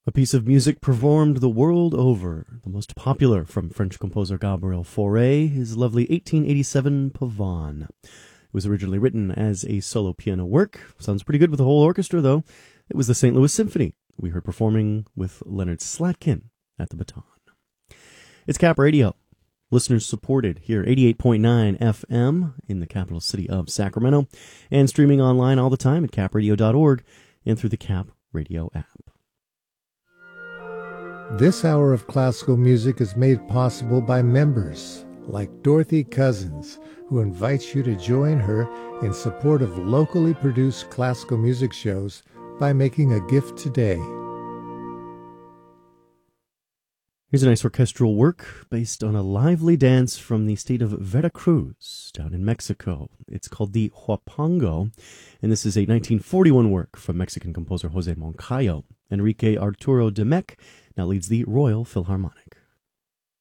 A piece of music performed the world over. The most popular from French composer Gabriel Fauré, his lovely 1887 Pavane. It was originally written as a solo piano work. Sounds pretty good with the whole orchestra, though. It was the St. Louis Symphony we heard performing with Leonard Slatkin at the baton. It's Cap Radio. Listeners supported here, 88.9 FM in the capital city of Sacramento, and streaming online all the time at capradio.org and through the Cap Radio app. This hour of classical music is made possible by members like Dorothy Cousins, who invites you to join her in support of locally produced classical music shows by making a gift today. Here's a nice orchestral work based on a lively dance from the state of Veracruz down in Mexico. It's called the Huapango, and this is a 1941 work from Mexican composer Jose Moncayo. Enrique Arturo Demecq now leads the Royal Philharmonic.